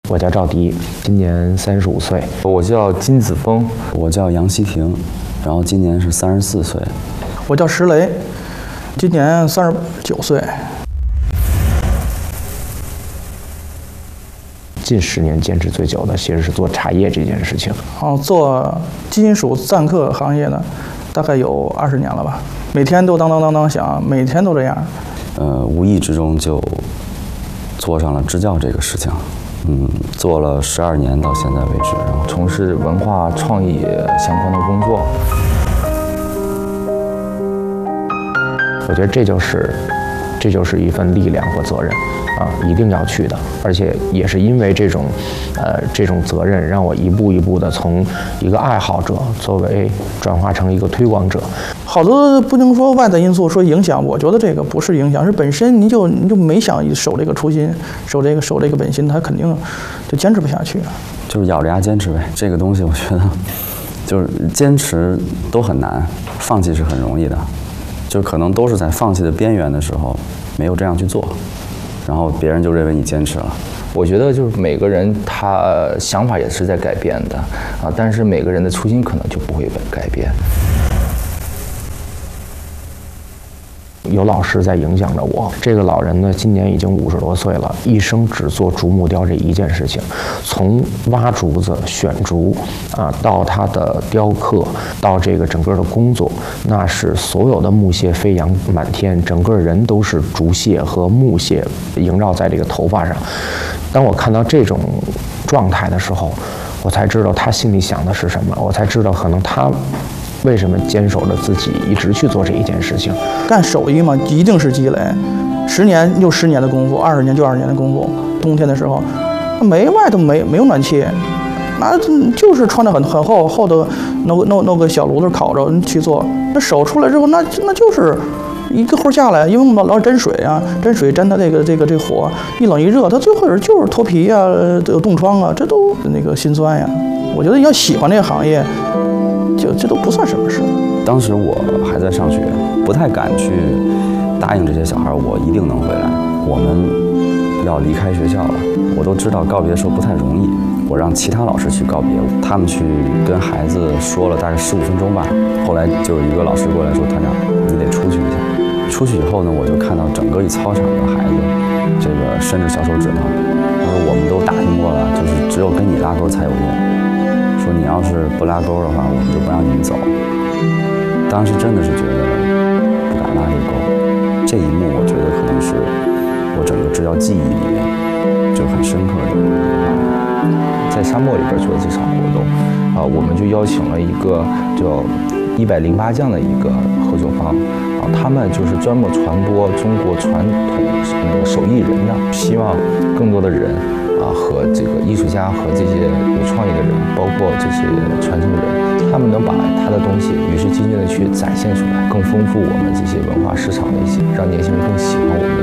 我叫赵迪，今年35岁。 我叫金子峰， 我叫杨希婷，然后今年是34岁。 我叫石雷，今年39岁。 近10年坚持最久的其实是做茶叶这件事情。 做金属赞刻行业的，大概有20年了吧。每天都当当当当响，每天都这样。 无意之中就做上了支教这个事情。做了12年到现在为止，然后从事文化创意相关的工作。 我觉得这就是一份力量和责任啊，一定要去的。而且也是因为这种责任，让我一步一步的从一个爱好者作为转化成一个推广者。 好多不能说外在因素说影响，我觉得这个不是影响，是本身你就没想守这个初心，守这个本心，他肯定就坚持不下去。 就是咬着牙坚持呗。这个东西我觉得就是坚持都很难，放弃是很容易的。就可能都是在放弃的边缘的时候没有这样去做，然后别人就认为你坚持了。 我觉得就是每个人他想法也是在改变的啊，但是每个人的初心可能就不会改变。 有老师在影响着我。这个老人呢，今年已经50多岁了，一生只做竹木雕这一件事情，从挖竹子、选竹到他的雕刻，到这个整个的工作，那是所有的木屑飞扬满天，整个人都是竹屑和木屑萦绕在这个头发上。当我看到这种状态的时候，我才知道他心里想的是什么，我才知道可能他为什么坚守着自己一直去做这一件事情。 干手艺嘛，一定是积累，10年就10年的功夫，20年就20年的功夫。冬天的时候，门外都没有暖气，那就是穿得很厚的弄个小炉子烤着去做。那手出来之后，那就是一个活下来，因为我们老沾水啊，沾它这个火，一冷一热，它最后就是脱皮啊，有冻疮啊，这都心酸呀。我觉得要喜欢这个行业，这都不算什么事。 当时我还在上学，不太敢去答应这些小孩我一定能回来。我们要离开学校了，我都知道告别的时候不太容易。我让其他老师去告别，他们去跟孩子说了大概15分钟吧。后来就有一个老师过来说：“团长，你得出去一下。”出去以后呢，我就看到整个一操场的孩子，这个伸着小手指头，他说我们都打听过了，就是只有跟你拉钩才有用。说你要是不拉钩的话，我们就不让你们走。当时真的是觉得不敢拉这钩，这一幕我觉得可能是我整个支教记忆里面就很深刻的一个画面。 在沙漠里边做这场活动我们就邀请了一个叫108匠的一个合作方他们就是专门传播中国传统手艺人的，希望更多的人和这个艺术家和这些有创意的人，包括这些传承人，他们能把他的东西与时俱进的去展现出来，更丰富我们这些文化市场的一些，让年轻人更喜欢。